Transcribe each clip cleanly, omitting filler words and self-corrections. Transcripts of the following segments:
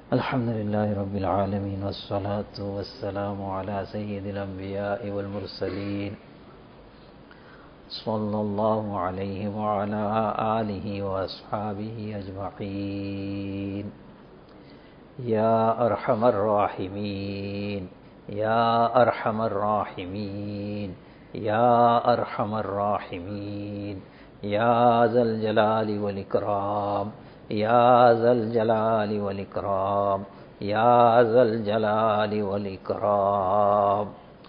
الحمد لله رب العالمين والصلاة والسلام على سيد الأنبياء والمرسلين صلى الله عليه وعلى آله وأصحابه أجمعين. يا أرحم الراحمين يا أرحم الراحمين يا أرحم الراحمين يا ذا الجلال والإكرام يا ذا الجلال والإكرام يا ذا الجلال والإكرام.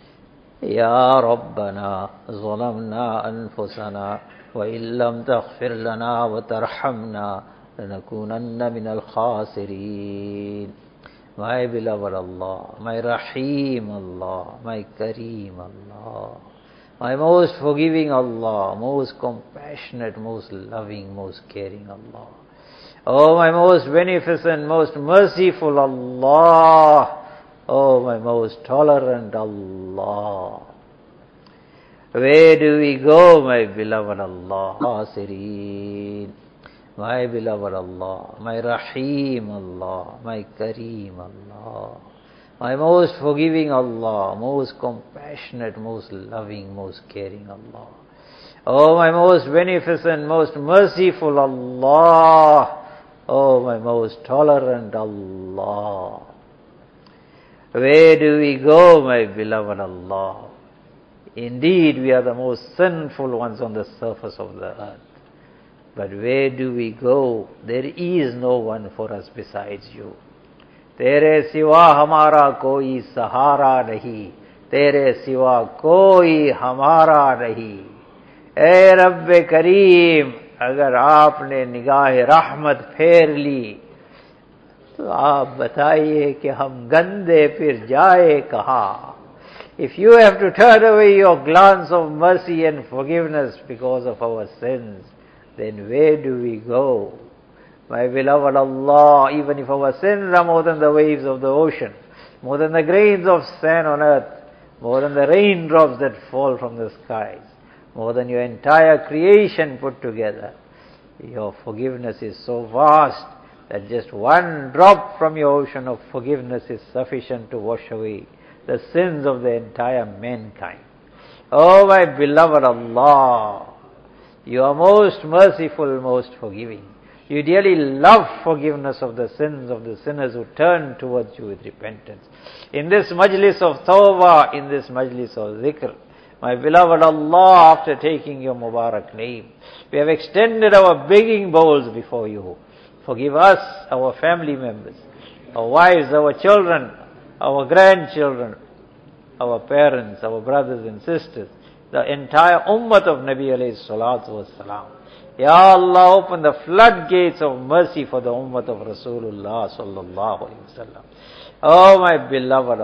يا ربنا ظلمنا أنفسنا وإن لم تغفر لنا وترحمنا لنكونن من الخاسرين. My beloved Allah, my Rahim Allah, my Kareem Allah, my most forgiving Allah, most compassionate, most loving, most caring Allah. Oh, my most beneficent, most merciful Allah. Oh, my most tolerant Allah. Where do we go, my beloved Allah? Khasireen. My beloved Allah, my Rahim Allah, my Kareem Allah, my most forgiving Allah, most compassionate, most loving, most caring Allah. Oh, my most beneficent, most merciful Allah. Oh, my most tolerant Allah. Where do we go, my beloved Allah? Indeed, we are the most sinful ones on the surface of the earth. But where do we go? There is no one for us besides you. तेरे सिवा हमारा कोई सहारा नहीं, तेरे सिवा कोई हमारा नहीं. ए रब्बे करीम, अगर आपने निगाह रहमत फेर ली तो आप बताइए कि हम गंदे फिर जाए कहाँ? If you have to turn away your glance of mercy and forgiveness because of our sins, then where do we go? My beloved Allah, even if our sins are more than the waves of the ocean, more than the grains of sand on earth, more than the raindrops that fall from the skies, more than your entire creation put together, your forgiveness is so vast that just one drop from your ocean of forgiveness is sufficient to wash away the sins of the entire mankind. Oh, my beloved Allah, you are most merciful, most forgiving. You dearly love forgiveness of the sins of the sinners who turn towards you with repentance. In this majlis of tawbah, in this majlis of zikr, my beloved Allah, after taking your Mubarak name, we have extended our begging bowls before you. Forgive us, our family members, our wives, our children, our grandchildren, our parents, our brothers and sisters, the entire ummah of Nabi alayhi salatu wassalam. Ya Allah, open the floodgates of mercy for the ummah of Rasulullah sallallahu alayhi wasallam. Oh, my beloved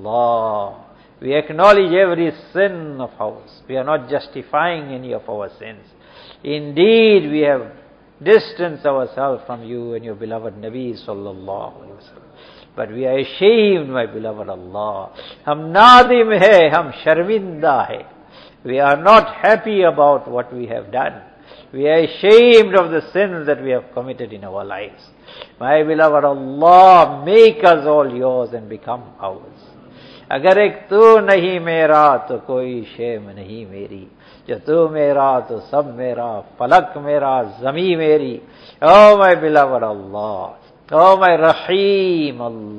Allah, we acknowledge every sin of ours. We are not justifying any of our sins. Indeed, we have distanced ourselves from you and your beloved Nabi sallallahu alayhi wasallam. But we are ashamed, my beloved Allah. Hum nadim hai, hum sharminda hai. We are not happy about what we have done. We are ashamed of the sins that we have committed in our lives. My beloved Allah, make us all yours and become ours. अगर एक तू नहीं मेरा तो कोई शे नहीं मेरी, जो तू मेरा तो सब मेरा, फलक मेरा, ज़मी मेरी. Oh, my beloved Allah, oh, my Rahim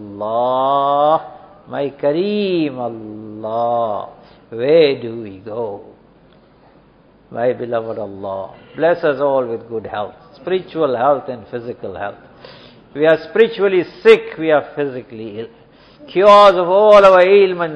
Allah, my Kareem Allah, where do we go? My beloved Allah, bless us all with good health, spiritual health and physical health. We are spiritually sick, we are physically ill. Cures of all our ailments